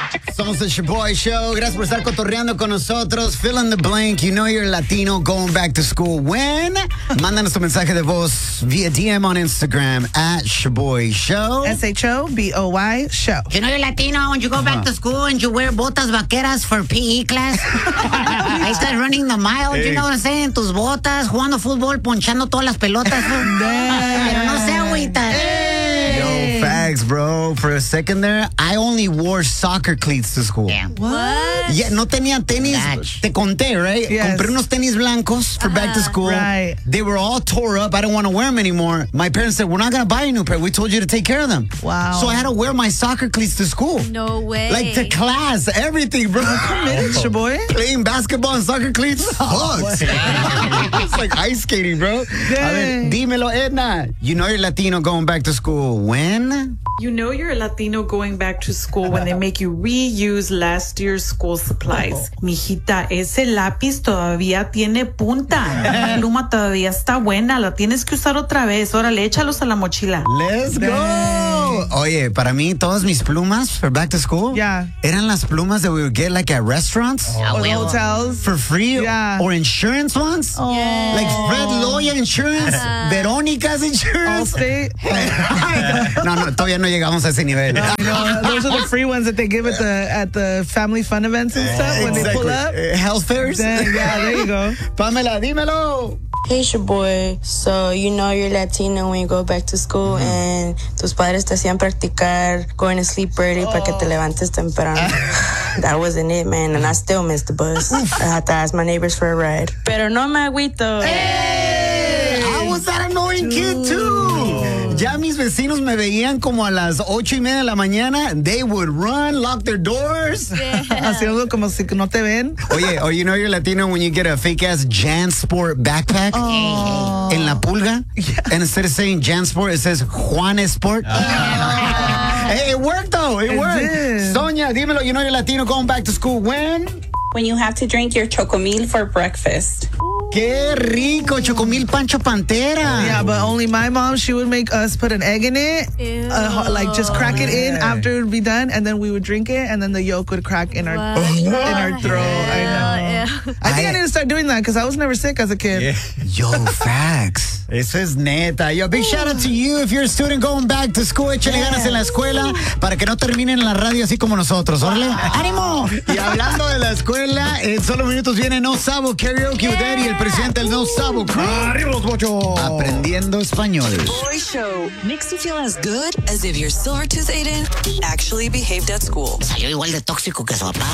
Somos the Shaboy Show. Gracias por estar cotorreando con nosotros. Fill in the blank. You know you're Latino going back to school. When? Mándanos tu mensaje de voz via DM on Instagram at Shaboy Show. SHOBOY Show. You know you're Latino when you go back to school and you wear botas vaqueras for PE class. Ahí estás running the mile, you know what I'm saying? Tus botas, jugando fútbol, ponchando todas las pelotas. Pero no se agüita. Yo, facts, bro. For a second there, I only wore soccer cleats to school. Yeah. What? Yeah, no tenía tenis. Gosh. Te conté, right? Yes. Compré unos tenis blancos for back to school. Right. They were all tore up. I didn't want to wear them anymore. My parents said, we're not going to buy a new pair. We told you to take care of them. Wow. So I had to wear my soccer cleats to school. No way. Like to class, everything, bro. Committed, Shaboy. Playing basketball and soccer cleats sucks. It's like ice skating, bro. A ver, dímelo, Edna. You know you're Latino going back to school. When? You know you're a Latino going back to school when they make you reuse last year's school supplies. Mijita, ese lápiz todavía tiene punta. La pluma todavía está buena. La tienes que usar otra vez. Órale, échalos a la mochila. Let's go. Oye, para mí, todas mis plumas for back to school Yeah. eran las plumas that we would get like at restaurants Or the hotels. for free Yeah. or insurance ones. Like Fred Loya Insurance, Veronica's Insurance. Allstate. No, todavía no llegamos a ese nivel. Those are the free ones that they give at the family fun events and stuff when they pull up. Health fairs. Yeah, there you go. Pamela, dímelo. Hey, Shaboy. So, you know you're Latino when you go back to school and tus padres te hacían practicar going to sleep early para que te levantes temprano. That wasn't it, man, and I still missed the bus. I had to ask my neighbors for a ride. Pero no me agüito. I was that annoying kid too. Ya mis vecinos me veían como a las 8:30 de la mañana. They would run, lock their doors. Haciendo como si no te ven. Oye, or you know you're Latino when you get a fake-ass JanSport backpack en la pulga. And instead of saying JanSport, it says Juan Sport. Hey, it worked though. It worked. did. Sonia, dímelo. You know you're Latino going back to school when? When you have to drink your chocomil for breakfast. Qué rico, Chocomil Pancho Pantera. Yeah, but only my mom, she would make us put an egg in it, like just crack it in after it would be done, and then we would drink it, and then the yolk would crack in our throat. I know. I think I need to start doing that because I was never sick as a kid. Yo, facts. Eso es neta. Yo, big shout out to you if you're a student going back to school. Échale ganas en la escuela para que no terminen en la radio así como nosotros. ¡Órale! ¡Ánimo! Y hablando de la escuela, en solo minutos viene No Sabo Karaoke with Eddie, el presidente del No Sabo Crew. ¡Arriba los bochos! Aprendiendo español. Boy Show makes you feel as good as if your silver tooth Aiden actually behaved at school. Salió igual de tóxico que su papá.